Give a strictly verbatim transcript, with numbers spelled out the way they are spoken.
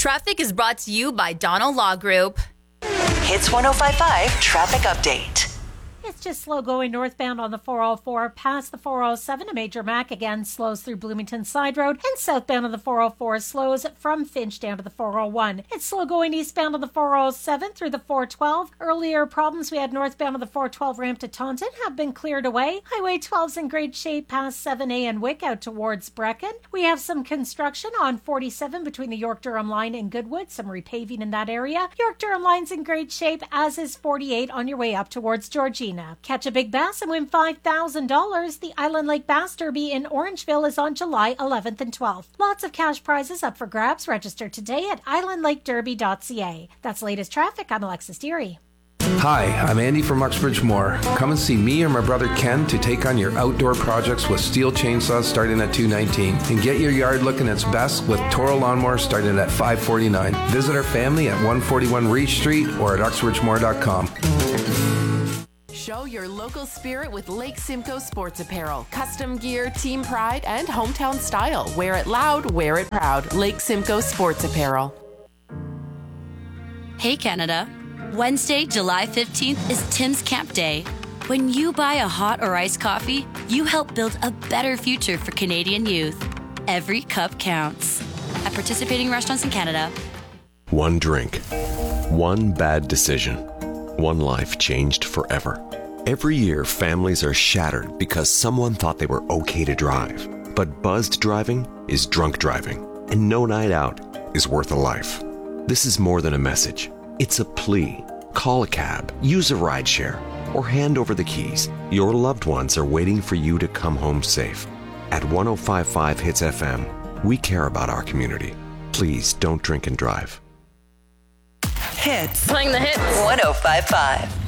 Traffic is brought to you by Donald Law Group. Hits one oh five point five Traffic Update. It's just slow going northbound on the four oh four past the four oh seven. A major Mac again slows through Bloomington Side Road, and southbound on the four oh four slows from Finch down to the four oh one. It's slow going eastbound on the four oh seven through the four twelve. Earlier problems we had northbound on the four twelve ramp to Taunton have been cleared away. Highway twelve's in great shape past seven A and Wick out towards Brecken. We have some construction on forty-seven between the York-Durham line and Goodwood, some repaving in that area. York-Durham line's in great shape, as is forty-eight on your way up towards Georgina. Catch a big bass and win five thousand dollars. The Island Lake Bass Derby in Orangeville is on July eleventh and twelfth. Lots of cash prizes up for grabs. Register today at island lake derby dot c a. That's latest traffic. I'm Alexis Deary. Hi, I'm Andy from Uxbridge Moore. Come and see me or my brother Ken to take on your outdoor projects with steel chainsaws starting at two nineteen, and get your yard looking its best with Toro lawnmowers starting at five forty-nine. Visit our family at one forty-one Reach Street or at uxbridge moore dot com. Show your local spirit with Lake Simcoe Sports Apparel. Custom gear, team pride, and hometown style. Wear it loud, wear it proud. Lake Simcoe Sports Apparel. Hey Canada. Wednesday, July fifteenth is Tim's Camp Day. When you buy a hot or iced coffee, you help build a better future for Canadian youth. Every cup counts. At participating restaurants in Canada. One drink. One bad decision. One life changed forever. Every year, families are shattered because someone thought they were okay to drive. But buzzed driving is drunk driving, and no night out is worth a life. This is more than a message. It's a plea. Call a cab, use a rideshare, or hand over the keys. Your loved ones are waiting for you to come home safe. At one oh five point five Hits F M, we care about our community. Please don't drink and drive. Hits. Playing the hits. one oh five point five.